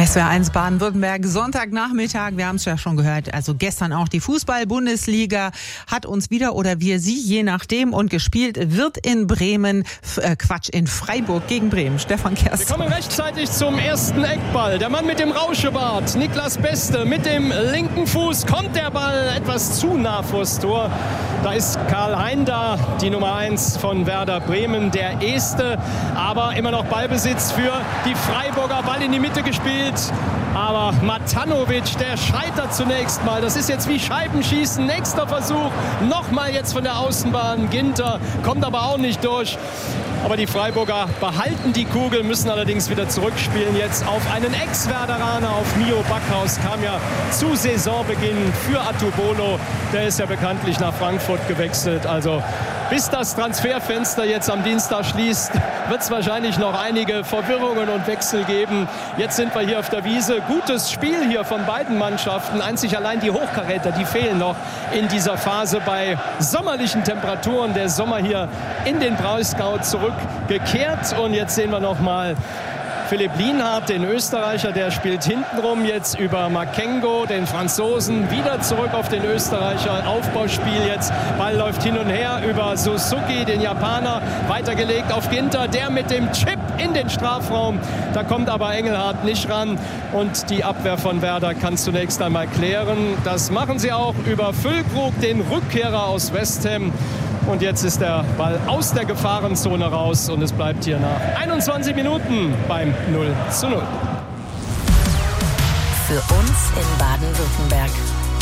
SWR1 Baden-Württemberg, Sonntagnachmittag, wir haben es ja schon gehört, also gestern auch die Fußball-Bundesliga hat uns wieder oder wir sie, je nachdem, und gespielt wird in Bremen, in Freiburg gegen Bremen. Stefan Kerst. Wir kommen rechtzeitig zum ersten Eckball. Der Mann mit dem Rauschebart, Niklas Beste, mit dem linken Fuß kommt der Ball etwas zu nah vors Tor. Da ist Karl Hein da, die Nummer 1 von Werder Bremen, der Erste, aber immer noch Ballbesitz für die Freiburger, Ball in die Mitte gespielt. Aber Matanovic, der scheitert zunächst mal. Das ist jetzt wie Scheibenschießen. Nächster Versuch. Nochmal jetzt von der Außenbahn. Ginter kommt aber auch nicht durch. Aber die Freiburger behalten die Kugel, müssen allerdings wieder zurückspielen. Jetzt auf einen Ex-Werderaner, auf Mio Backhaus. Kam ja zu Saisonbeginn für Atubolo. Der ist ja bekanntlich nach Frankfurt gewechselt. Also bis das Transferfenster jetzt am Dienstag schließt, wird es wahrscheinlich noch einige Verwirrungen und Wechsel geben. Jetzt sind wir hier auf der Wiese. Gutes Spiel hier von beiden Mannschaften. Einzig allein die Hochkaräter, die fehlen noch in dieser Phase bei sommerlichen Temperaturen. Der Sommer hier in den Breisgau zurückgekehrt. Und jetzt sehen wir noch mal Philipp Lienhardt, den Österreicher, der spielt hintenrum jetzt über Makengo, den Franzosen, wieder zurück auf den Österreicher. Aufbauspiel jetzt, Ball läuft hin und her über Suzuki, den Japaner, weitergelegt auf Ginter, der mit dem Chip in den Strafraum. Da kommt aber Engelhardt nicht ran und die Abwehr von Werder kann zunächst einmal klären. Das machen sie auch über Füllkrug, den Rückkehrer aus West Ham. Und jetzt ist der Ball aus der Gefahrenzone raus und es bleibt hier nach 21 Minuten beim 0:0. Für uns in Baden-Württemberg.